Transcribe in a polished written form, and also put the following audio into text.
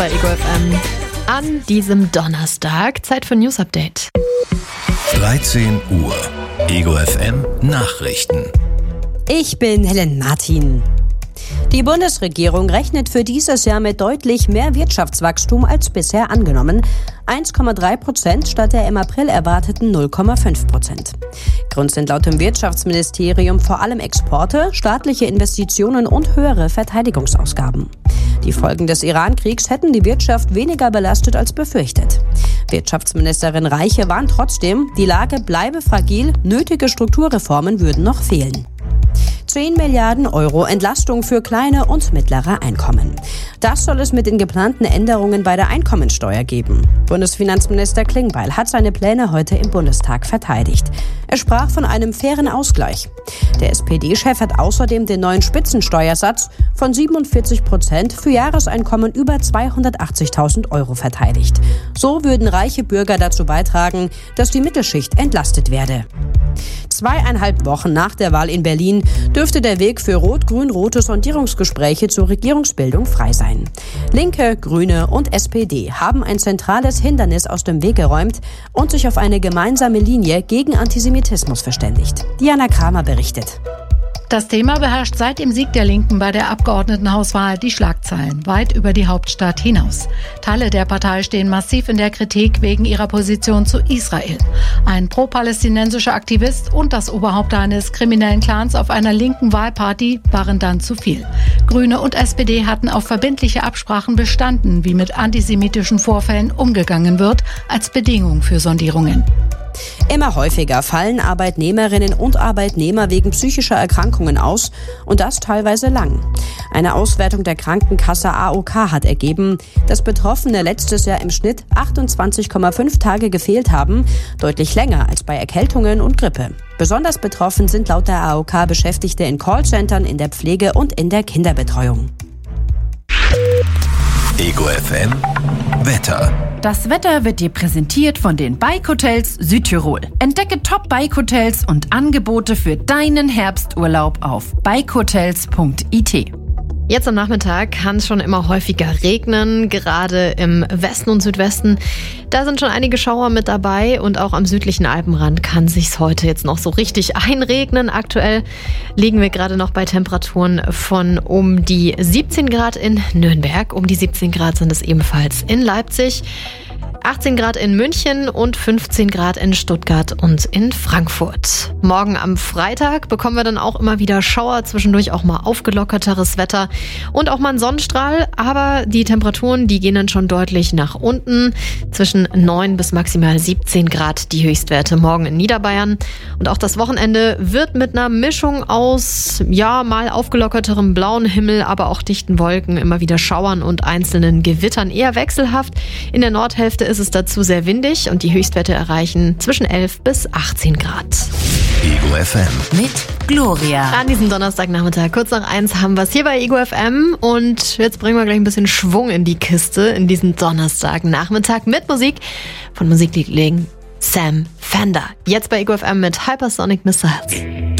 bei Ego FM an diesem Donnerstag. Zeit für News Update. 13 Uhr. Ego FM Nachrichten. Ich bin Helen Martin. Die Bundesregierung rechnet für dieses Jahr mit deutlich mehr Wirtschaftswachstum als bisher angenommen. 1,3% statt der im April erwarteten 0,5%. Grund sind laut dem Wirtschaftsministerium vor allem Exporte, staatliche Investitionen und höhere Verteidigungsausgaben. Die Folgen des Iran-Kriegs hätten die Wirtschaft weniger belastet als befürchtet. Wirtschaftsministerin Reiche warnt trotzdem, die Lage bleibe fragil, nötige Strukturreformen würden noch fehlen. 10 Milliarden Euro Entlastung für kleine und mittlere Einkommen. Das soll es mit den geplanten Änderungen bei der Einkommensteuer geben. Bundesfinanzminister Klingbeil hat seine Pläne heute im Bundestag verteidigt. Er sprach von einem fairen Ausgleich. Der SPD-Chef hat außerdem den neuen Spitzensteuersatz von 47% für Jahreseinkommen über 280.000 Euro verteidigt. So würden reiche Bürger dazu beitragen, dass die Mittelschicht entlastet werde. 2,5 Wochen nach der Wahl in Berlin dürfte der Weg für rot-grün-rote Sondierungsgespräche zur Regierungsbildung frei sein. Linke, Grüne und SPD haben ein zentrales Hindernis aus dem Weg geräumt und sich auf eine gemeinsame Linie gegen Antisemitismus verständigt. Diana Kramer berichtet. Das Thema beherrscht seit dem Sieg der Linken bei der Abgeordnetenhauswahl die Schlagzeilen weit über die Hauptstadt hinaus. Teile der Partei stehen massiv in der Kritik wegen ihrer Position zu Israel. Ein pro-palästinensischer Aktivist und das Oberhaupt eines kriminellen Clans auf einer linken Wahlparty waren dann zu viel. Grüne und SPD hatten auf verbindliche Absprachen bestanden, wie mit antisemitischen Vorfällen umgegangen wird, als Bedingung für Sondierungen. Immer häufiger fallen Arbeitnehmerinnen und Arbeitnehmer wegen psychischer Erkrankungen aus und das teilweise lang. Eine Auswertung der Krankenkasse AOK hat ergeben, dass Betroffene letztes Jahr im Schnitt 28,5 Tage gefehlt haben, deutlich länger als bei Erkältungen und Grippe. Besonders betroffen sind laut der AOK Beschäftigte in Callcentern, in der Pflege und in der Kinderbetreuung. Ego FM Wetter. Das Wetter wird dir präsentiert von den Bike-Hotels Südtirol. Entdecke Top-Bike-Hotels und Angebote für deinen Herbsturlaub auf bikehotels.it. Jetzt am Nachmittag kann es schon immer häufiger regnen, gerade im Westen und Südwesten. Da sind schon einige Schauer mit dabei und auch am südlichen Alpenrand kann sich's heute jetzt noch so richtig einregnen. Aktuell liegen wir gerade noch bei Temperaturen von um die 17 Grad in Nürnberg. Um die 17 Grad sind es ebenfalls in Leipzig. 18 Grad in München und 15 Grad in Stuttgart und in Frankfurt. Morgen am Freitag bekommen wir dann auch immer wieder Schauer, zwischendurch auch mal aufgelockerteres Wetter und auch mal einen Sonnenstrahl. Aber die Temperaturen, die gehen dann schon deutlich nach unten. Zwischen 9 bis maximal 17 Grad die Höchstwerte morgen in Niederbayern. Und auch das Wochenende wird mit einer Mischung aus, mal aufgelockerterem blauen Himmel, aber auch dichten Wolken, immer wieder Schauern und einzelnen Gewittern eher wechselhaft. In der Nordhälfte ist es dazu sehr windig und die Höchstwerte erreichen zwischen 11 bis 18 Grad. Ego FM Mit Gloria. An diesem Donnerstagnachmittag, kurz nach 1, haben wir es hier bei Ego FM und jetzt bringen wir gleich ein bisschen Schwung in die Kiste in diesen Donnerstagnachmittag mit Musik von Musikliebling Sam Fender. Jetzt bei Ego FM mit Hypersonic Missiles.